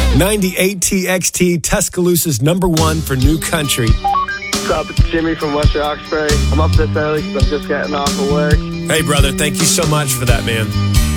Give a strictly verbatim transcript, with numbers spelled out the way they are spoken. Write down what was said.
ninety-eight T X T, Tuscaloosa's number one for new country. What's up? It's Jimmy from West Roxbury. I'm up this early because I'm just getting off of work. Hey, brother, thank you so much for that, man.